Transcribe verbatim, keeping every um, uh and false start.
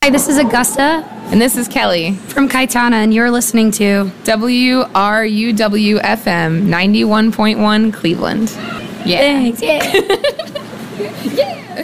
Hi, this is Augusta. And this is Kelly. From Kaitana, and you're listening to W R U W F M ninety-one point one Cleveland. Yeah. Thanks. Yeah. Yeah.